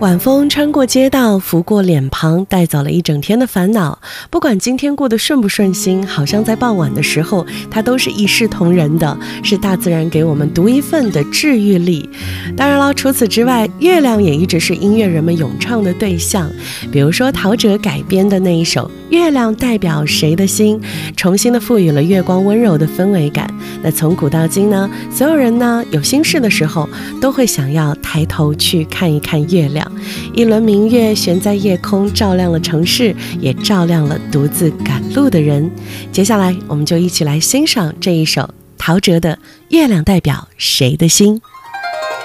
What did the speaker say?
晚风穿过街道，拂过脸庞，带走了一整天的烦恼。不管今天过得顺不顺心，好像在傍晚的时候，它都是一视同仁的，是大自然给我们独一份的治愈力。当然了，除此之外，月亮也一直是音乐人们咏唱的对象。比如说陶喆改编的那一首《月亮代表谁的心》，重新的赋予了月光温柔的氛围感。那从古到今呢，所有人呢有心事的时候，都会想要抬头去看一看月亮。一轮明月悬在夜空，照亮了城市，也照亮了独自赶路的人。接下来我们就一起来欣赏这一首陶喆的《月亮代表谁的心》。